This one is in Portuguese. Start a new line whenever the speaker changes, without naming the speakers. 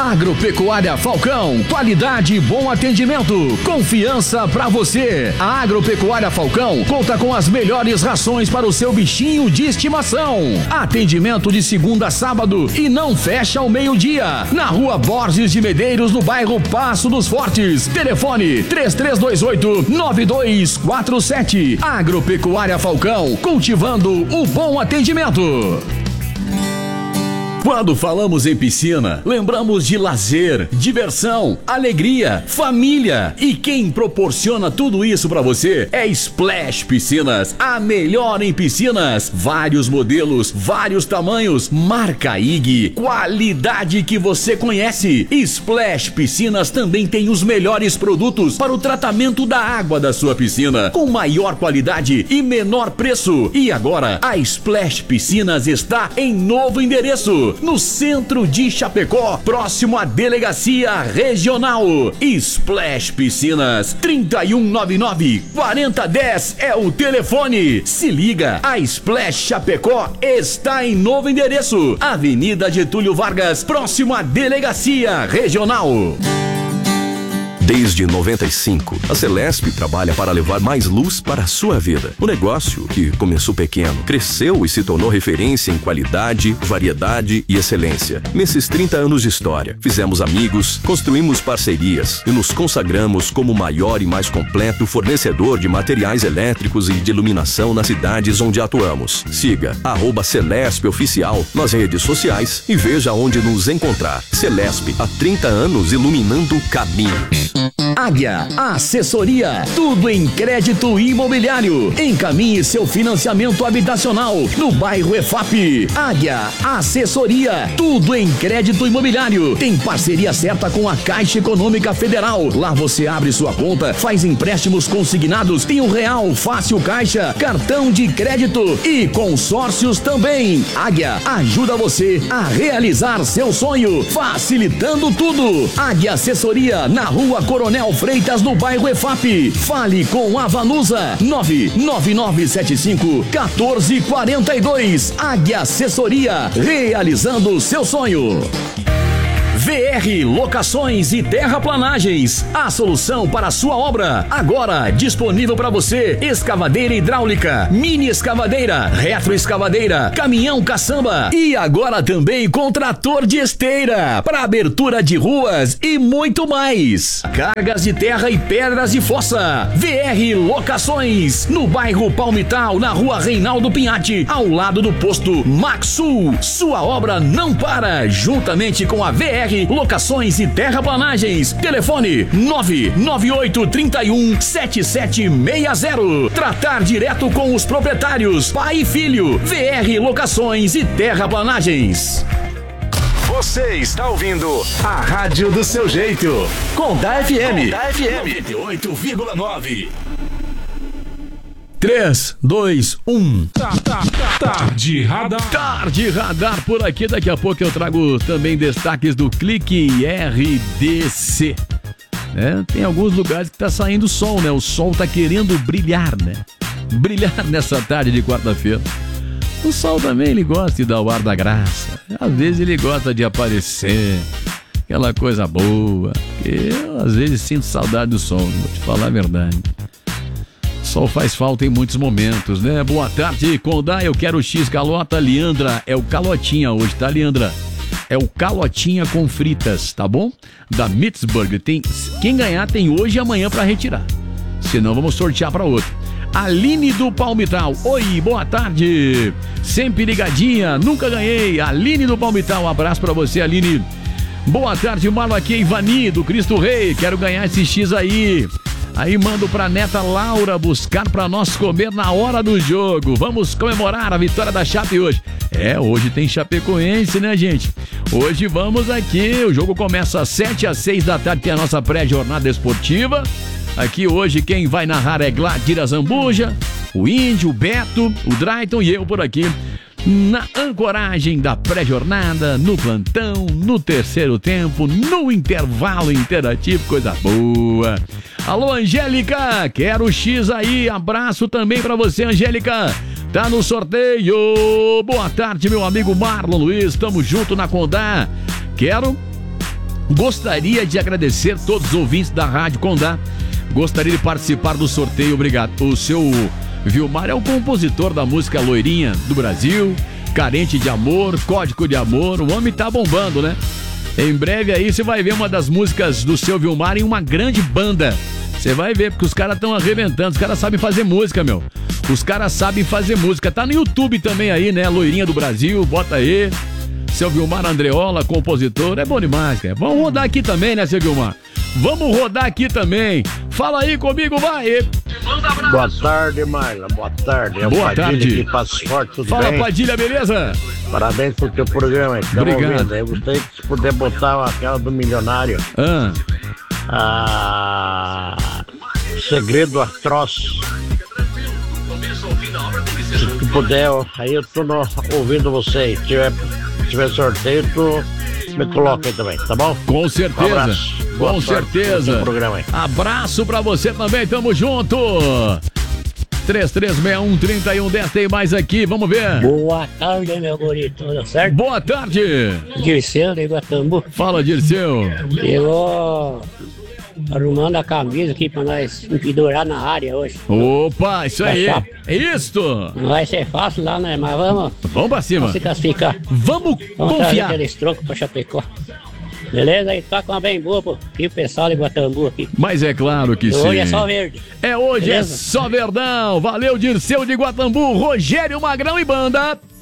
Agropecuária Falcão, qualidade e bom atendimento, confiança pra você. A Agropecuária Falcão conta com as melhores rações para o seu bichinho de estimação. Atendimento de segunda a sábado e não fecha ao meio-dia. Na Rua Borges de Medeiros, no bairro Passo dos Fortes. Telefone 3328-9247. Agropecuária Falcão, cultivando o bom atendimento. Quando falamos em piscina, lembramos de lazer, diversão, alegria, família. E quem proporciona tudo isso pra você é Splash Piscinas, a melhor em piscinas. Vários modelos, vários tamanhos, marca IG, qualidade que você conhece. Splash Piscinas também tem os melhores produtos para o tratamento da água da sua piscina, com maior qualidade e menor preço. E agora, a Splash Piscinas está em novo endereço, no centro de Chapecó, próximo à Delegacia Regional. Splash Piscinas, 3199-4010 é o telefone. Se liga, a Splash Chapecó está em novo endereço, Avenida Getúlio Vargas, próximo à Delegacia Regional.
Desde 95, a Celesp trabalha para levar mais luz para a sua vida. O negócio, que começou pequeno, cresceu e se tornou referência em qualidade, variedade e excelência. Nesses 30 anos de história, fizemos amigos, construímos parcerias e nos consagramos como o maior e mais completo fornecedor de materiais elétricos e de iluminação nas cidades onde atuamos. Siga @Celesp Oficial nas redes sociais e veja onde nos encontrar. Celesp, há 30 anos iluminando caminhos.
Águia Assessoria, tudo em crédito imobiliário. Encaminhe seu financiamento habitacional no bairro EFAP. Águia Assessoria, tudo em crédito imobiliário. Tem parceria certa com a Caixa Econômica Federal. Lá você abre sua conta, faz empréstimos consignados, tem o Real Fácil Caixa, cartão de crédito e consórcios também. Águia ajuda você a realizar seu sonho, facilitando tudo. Águia Assessoria, na Rua Coronel Freitas, no bairro EFAP. Fale com a Vanusa, 99975-1442. Águia Assessoria, realizando seu sonho. VR Locações e Terraplanagens, a solução para a sua obra. Agora disponível para você: escavadeira hidráulica, mini escavadeira, retroescavadeira, caminhão caçamba e agora também com trator de esteira para abertura de ruas e muito mais. Cargas de terra e pedras de fossa. VR Locações, no bairro Palmital, na Rua Reinaldo Pinhatti, ao lado do posto Maxul. Sua obra não para, juntamente com a VR Locações e Terraplanagens. Telefone 99831-7760. Tratar direto com os proprietários, pai e filho. VR Locações e Terraplanagens.
Você está ouvindo a rádio do seu jeito. Condá FM.
98,9. 3, 2, 1.
Tarde Radar.
Tarde Radar por aqui. Daqui a pouco eu trago também destaques do Clique RDC. Tem alguns lugares que tá saindo sol, né? O sol tá querendo brilhar, né? Brilhar nessa tarde de quarta-feira. O sol também, ele gosta de dar o ar da graça. Às vezes ele gosta de aparecer, aquela coisa boa. Eu às vezes sinto saudade do sol, vou te falar a verdade. O sol faz falta em muitos momentos, né? Boa tarde, Condá, eu quero X calota. Leandra, é o calotinha hoje, tá, Leandra? É o calotinha com fritas, tá bom? Da Mitzburg. Quem ganhar tem hoje e amanhã pra retirar. Senão vamos sortear pra outro. Aline do Palmital. Oi, boa tarde. Sempre ligadinha, nunca ganhei. Aline do Palmital, um abraço pra você, Aline. Boa tarde, Malaquia Ivani do Cristo Rei. Quero ganhar esse X aí. Aí mando pra neta Laura buscar pra nós comer na hora do jogo. Vamos comemorar a vitória da Chape hoje. Hoje tem Chapecoense, né, gente? Hoje vamos aqui, o jogo começa às 7 às 6 da tarde, tem a nossa pré-jornada esportiva. Aqui hoje quem vai narrar é Gladira Zambuja, o Índio, o Beto, o Drayton e eu por aqui. Na ancoragem da pré-jornada, no plantão, no terceiro tempo, no intervalo interativo, coisa boa. Alô, Angélica, quero o X aí, abraço também pra você, Angélica. Tá no sorteio. Boa tarde, meu amigo Marlon Luiz, tamo junto na Condá. Quero Gostaria de agradecer todos os ouvintes da Rádio Condá. Gostaria de participar do sorteio, obrigado. O seu Vilmar é o compositor da música Loirinha do Brasil, Carente de Amor, Código de Amor. O homem tá bombando, né? Em breve aí você vai ver uma das músicas do seu Vilmar em uma grande banda. Você vai ver, porque os caras estão arrebentando. Os caras sabem fazer música, meu. Os caras sabem fazer música. Tá no YouTube também aí, né? Loirinha do Brasil, bota aí. Seu Vilmar Andreola, compositor. É bom demais, cara. Vamos rodar aqui também, né, seu Vilmar? Vamos rodar aqui também. Fala aí comigo, vai.
Boa tarde, Marla. Boa tarde. É o
Boa
Padilha
tarde.
de Passo Forte, tudo
Fala,
bem?
Padilha, beleza?
Parabéns por teu programa. Estamos
Obrigado.
ouvindo. Eu gostaria que se puder botar aquela do milionário. Segredo Atroz. Se tu puder, aí eu tô ouvindo você. Se tiver sorteio, tu me coloca aí também, tá bom?
Com certeza.
Um abraço. Boa
Com
sorte
certeza.
no programa aí.
Abraço pra você também, tamo junto. 3361-3110, tem mais aqui, vamos ver.
Boa tarde, meu guri, tudo certo?
Boa tarde.
Dirceu de Guatambu.
Fala, Dirceu.
Chegou arrumando a camisa aqui pra nós pendurar na área hoje.
Opa, isso aí. Isto.
Não vai ser fácil lá, né? Mas vamos
Pra cima.
se classificar.
Vamos
Vamos trazer
confiar.
aqueles trocos pra Chapecó. Beleza? Aí toca uma bem boa aqui o pessoal de Guatambu aqui.
Mas é claro que sim.
Hoje é só verde.
Hoje
Beleza?
é só verdão. Valeu, Dirceu de Guatambu, Rogério Magrão e banda.